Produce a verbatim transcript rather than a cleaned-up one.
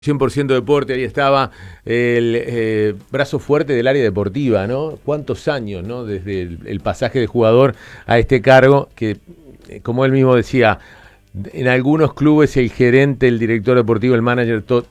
cien por ciento deporte, ahí estaba el eh, brazo fuerte del área deportiva, ¿no? ¿Cuántos años, ¿no? Desde el, el pasaje de jugador a este cargo, que, eh, como él mismo decía, en algunos clubes el gerente, el director deportivo, el manager, to,